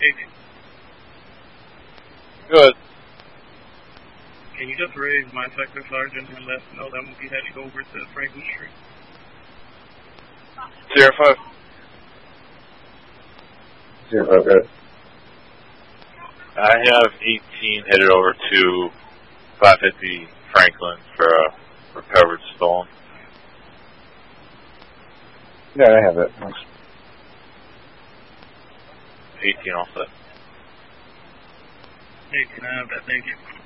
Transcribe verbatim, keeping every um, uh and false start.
eighteen. Good. Can you just raise my sector sergeant and let us know that we'll be heading over to Franklin Street? Zero five. Zero five, good. I have eighteen headed over to five fifty Franklin for a recovered stolen. Yeah, I have it. Thanks. eighteen all set. eighteen, I have that, thank you.